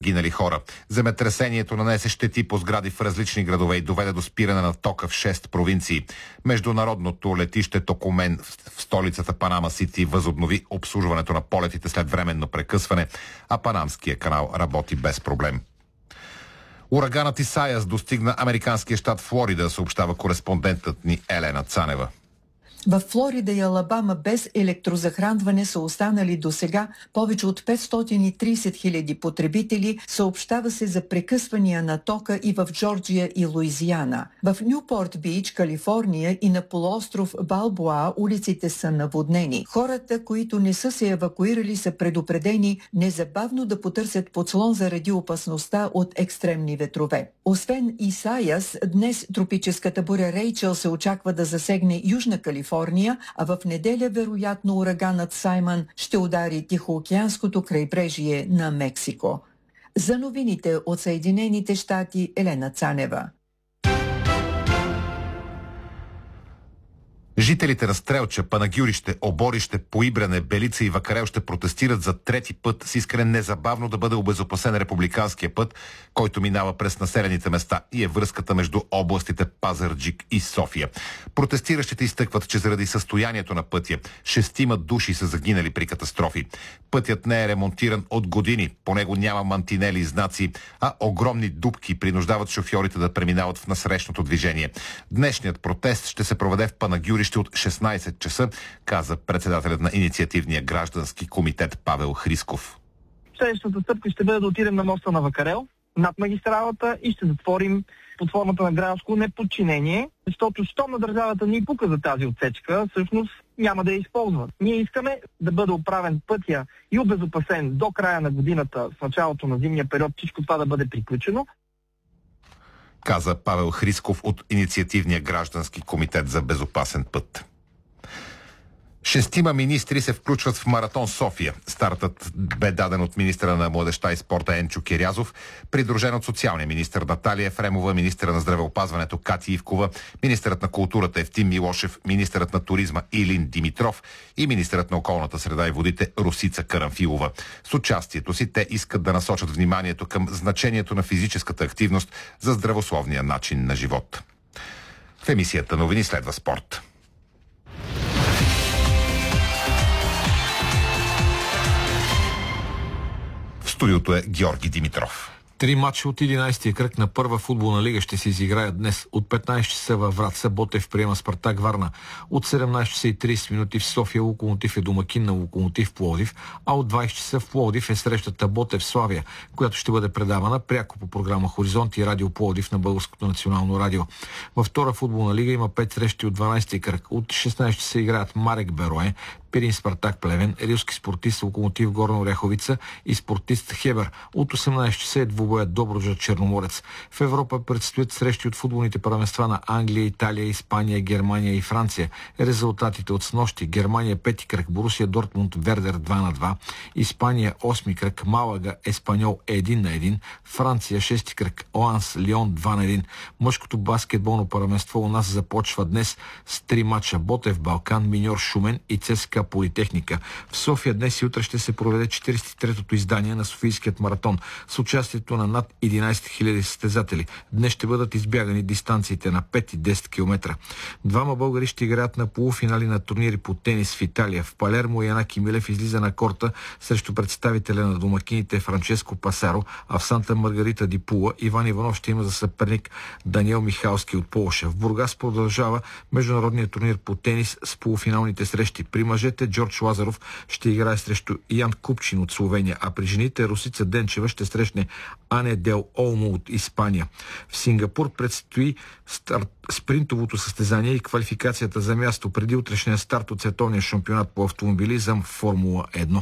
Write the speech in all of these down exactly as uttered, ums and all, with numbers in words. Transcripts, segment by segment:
загинали хора. Земетресението нанесе щети по сгради в различни градове и доведе до спиране на тока в шест провинции. Международното летище Токумен в столицата Панама Сити възобнови обслужването на полетите след временно прекъсване, а Панамския канал работи без проблем. Ураганът Исайас достигна американския щат Флорида, съобщава кореспондентът ни Елена Цанева. В Флорида и Алабама без електрозахранване са останали до сега повече от петстотин и тридесет хиляди потребители, съобщава се за прекъсвания на тока и в Джорджия и Луизиана. В Нюпорт Бич, Калифорния и на полуостров Балбоа улиците са наводнени. Хората, които не са се евакуирали, са предупредени незабавно да потърсят подслон заради опасността от екстремни ветрове. Освен Исайас, днес тропическата буря Рейчел се очаква да засегне Южна Калифорния, а в неделя вероятно ураганът Саймън ще удари Тихоокеанското крайбрежие на Мексико. За новините от Съединените щати, Елена Цанева. Жителите на Стрелча, Панагюрище, Оборище, Поибрене, Белица и Вакарел ще протестират за трети път с искане незабавно да бъде обезопасен републиканския път, който минава през населените места и е връзката между областите Пазарджик и София. Протестиращите изтъкват, че заради състоянието на пътя шестима души са загинали при катастрофи. Пътят не е ремонтиран от години, по него няма мантинели и знаци, а огромни дупки принуждават шофьорите да преминават в насрещното движение. Днешният протест ще се проведе в Панагюрище от шестнайсет часа, каза председателят на инициативния граждански комитет Павел Хрисков. Следващата стъпка ще бъде да отидем на моста на Вакарел, над магистралата и ще затворим под формата на гражданско неподчинение, защото щом на държавата ни пука за тази отсечка, всъщност няма да я използват. Ние искаме да бъде оправен пътя и обезопасен до края на годината, в началото на зимния период, всичко това да бъде приключено, каза Павел Хрисков от инициативния граждански комитет за безопасен път. Шестима министри се включват в Маратон София. Стартът бе даден от министъра на младежта и спорта Енчо Кирязов, придружен от социалния министър Наталия Ефремова, министъра на здравеопазването Кати Ивкова, министърът на културата Евтим Милошев, министърът на туризма Илин Димитров и министърът на околната среда и водите Росица Карамфилова. С участието си те искат да насочат вниманието към значението на физическата активност за здравословния начин на живот. В емисията новини следва спорт. В студиото е Георги Димитров. Три мача от единайсетия кръг на първа футболна лига ще се изиграят днес. От петнайсет часа във Враца Ботев приема Спартак Варна. От седемнайсет часа и трийсет минути в София Локомотив е домакин на Локомотив Пловдив, а от двайсет часа в Пловдив е срещата Ботев Славия, която ще бъде предавана пряко по програма Хоризонт и Радио Пловдив на Българското национално радио. Във втора футболна лига има пет срещи от дванайсетия кръг. От шестнайсет часа играят Марек Берое, Пирин Спартак Плевен, Рилски спортист Локомотив Горна Оряховица и спортист Хебър. От осемнайсет часа е двубоят Добруджа Черноморец. В Европа предстоят срещи от футболните първенства на Англия, Италия, Испания, Германия и Франция. Резултатите от снощи: Германия пети кръг, Борусия Дортмунд Вердер два на два, Испания осми кръг, Малага Еспаньол един на един, Франция шести кръг, Оанс Лион два на един. Мъжкото баскетболно първенство у нас започва днес с три мача: Ботев Балкан, Миньор Шумен и ЦСКА Политехника. В София днес и утре ще се проведе четирийсет и третото издание на Софийският маратон с участието на над единайсет хиляди състезатели. Днес ще бъдат избягани дистанциите на пет и десет километра. Двама българи ще играят на полуфинали на турнири по тенис в Италия. В Палермо Янаки Милев излиза на корта срещу представителя на домакините Франческо Пасаро, а в Санта Маргарита ди Пула Иван Иванов ще има за съперник Даниел Михалски от Полша. В Бургас продължава международният турнир по тенис с полуфиналните срещи. При мъжете Джордж Лазаров ще играе срещу Ян Купчин от Словения, а при жените Росица Денчева ще срещне Ане Дел Олмо от Испания. В Сингапур предстои старт, спринтовото състезание и квалификацията за място преди утрешния старт от световния шампионат по автомобилизъм в Формула едно.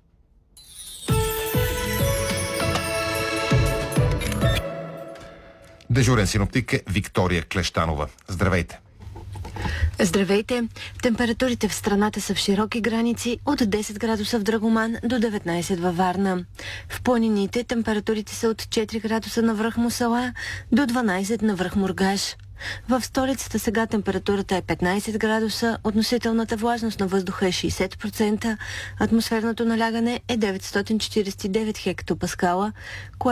Дежурен синоптик е Виктория Клещанова. Здравейте! Здравейте! Температурите в страната са в широки граници от десет градуса в Драгоман до деветнайсет във Варна. В планините температурите са от четири градуса на връх Мусала до дванайсет на връх Мургаш. В столицата сега температурата е петнайсет градуса, относителната влажност на въздуха е шейсет процента, атмосферното налягане е деветстотин четирийсет и девет хектопаскала,